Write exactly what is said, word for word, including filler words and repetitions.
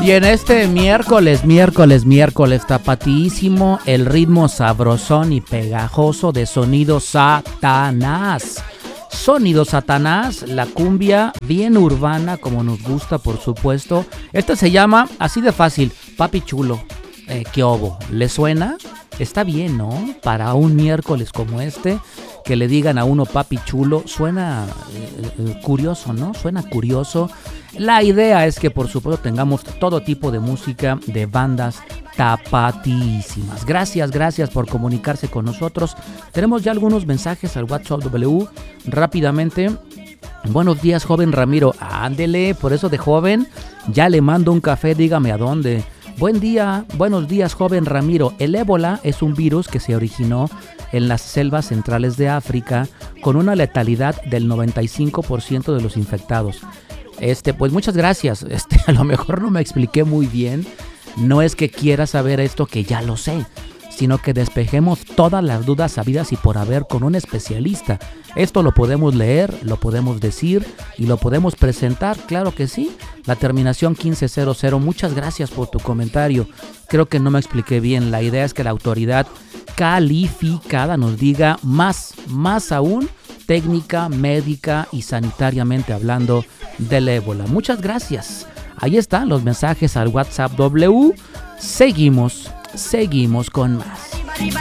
Y en este miércoles, miércoles, miércoles tapatísimo, el ritmo sabrosón y pegajoso de Sonido Satanás. Sonido Satanás, la cumbia bien urbana como nos gusta, por supuesto. Esta se llama, así de fácil, Papi Chulo. Eh, ¿Qué obo? ¿Le suena? Está bien, ¿no? Para un miércoles como este, que le digan a uno Papi Chulo, suena eh, eh, curioso, ¿no? Suena curioso. La idea es que, por supuesto, tengamos todo tipo de música de bandas tapatísimas. Gracias, gracias por comunicarse con nosotros. Tenemos ya algunos mensajes al WhatsApp W. Rápidamente. Buenos días, joven Ramiro. Ándele, por eso de joven, ya le mando un café, dígame a dónde. Buen día, buenos días, joven Ramiro. El ébola es un virus que se originó en las selvas centrales de África con una letalidad del noventa y cinco por ciento de los infectados. Este, pues muchas gracias. Este, a lo mejor no me expliqué muy bien. No es que quiera saber esto que ya lo sé, sino que despejemos todas las dudas habidas y por haber con un especialista. Esto lo podemos leer, lo podemos decir y lo podemos presentar, claro que sí. La terminación quince cero cero, muchas gracias por tu comentario. Creo que no me expliqué bien. La idea es que la autoridad calificada nos diga más, más aún, técnica, médica y sanitariamente hablando del ébola. Muchas gracias. Ahí están los mensajes al WhatsApp W. Seguimos, seguimos con más.